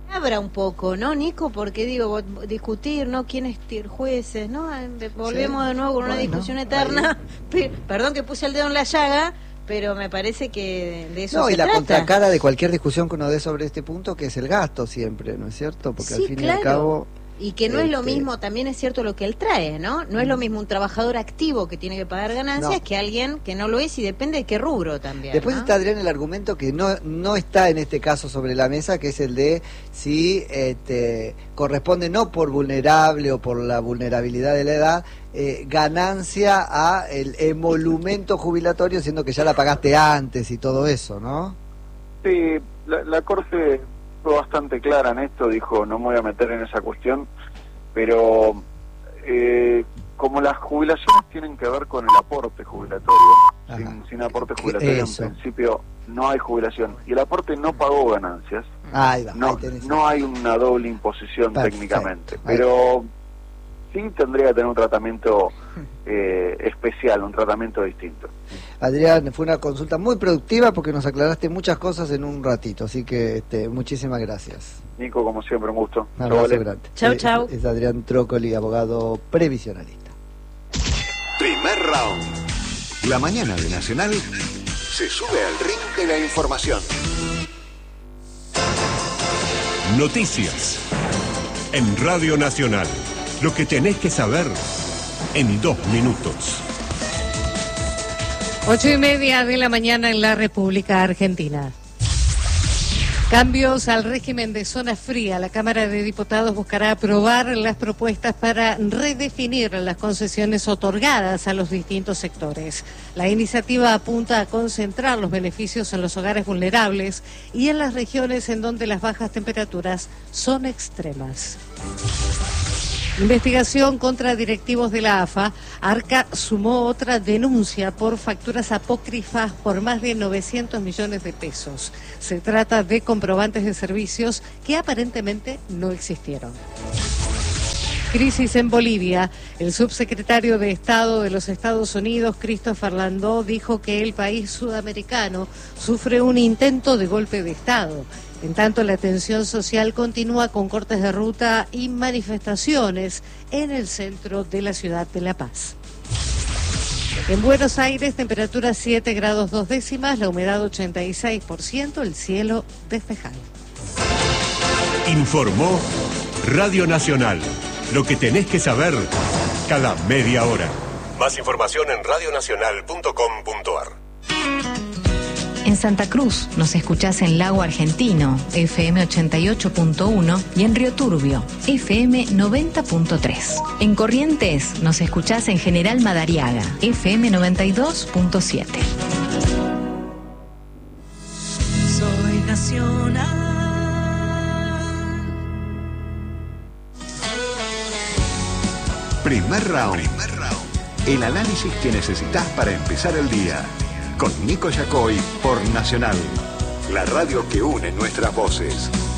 Abra un poco, ¿no, Nico? Porque digo, discutir, ¿no? ¿Quiénes jueces, no? Volvemos de nuevo con una discusión eterna. Perdón que puse el dedo en la llaga, pero me parece que de eso se trata. No, y la contracara de cualquier discusión que uno dé sobre este punto, que es el gasto siempre, ¿no es cierto? Porque sí, al fin claro. y al cabo... Y que no es lo mismo, también es cierto lo que él trae, ¿no? No es lo mismo un trabajador activo que tiene que pagar ganancias que alguien que no lo es, y depende de qué rubro también. Después ¿no? está, Adrián, el argumento que no está en este caso sobre la mesa, que es el de si corresponde no por vulnerable o por la vulnerabilidad de la edad, ganancia a el emolumento jubilatorio, siendo que ya la pagaste antes y todo eso, ¿no? Sí, la Corte fue bastante clara en esto, dijo, no me voy a meter en esa cuestión, pero como las jubilaciones tienen que ver con el aporte jubilatorio, sin aporte jubilatorio en principio no hay jubilación, y el aporte no pagó ganancias, no hay una doble imposición técnicamente, pero sí tendría que tener un tratamiento especial, un tratamiento distinto. Adrián, fue una consulta muy productiva porque nos aclaraste muchas cosas en un ratito, así que muchísimas gracias. Nico, como siempre, un gusto. Un abrazo grande. Chau, chau. Es Adrián Trócoli, abogado previsionalista. Primer round. La mañana de Nacional se sube al ring de la información. Noticias en Radio Nacional. Lo que tenés que saber en 2 minutos. 8:30 de la mañana en la República Argentina. Cambios al régimen de zona fría. La Cámara de Diputados buscará aprobar las propuestas para redefinir las concesiones otorgadas a los distintos sectores. La iniciativa apunta a concentrar los beneficios en los hogares vulnerables y en las regiones en donde las bajas temperaturas son extremas. Investigación contra directivos de la AFA. Arca sumó otra denuncia por facturas apócrifas por más de 900 millones de pesos. Se trata de comprobantes de servicios que aparentemente no existieron. Crisis en Bolivia. El subsecretario de Estado de los Estados Unidos, Christopher Landau, dijo que el país sudamericano sufre un intento de golpe de Estado. En tanto, la tensión social continúa con cortes de ruta y manifestaciones en el centro de la ciudad de La Paz. En Buenos Aires, temperatura 7 grados 2 décimas, la humedad 86%, el cielo despejado. Informó Radio Nacional. Lo que tenés que saber cada media hora. Más información en radionacional.com.ar. En Santa Cruz nos escuchás en Lago Argentino, FM 88.1, y en Río Turbio, FM 90.3. En Corrientes nos escuchás en General Madariaga, FM 92.7. Soy nacional. Primer round. El análisis que necesitas para empezar el día. Con Nico Yacoy por Nacional, la radio que une nuestras voces.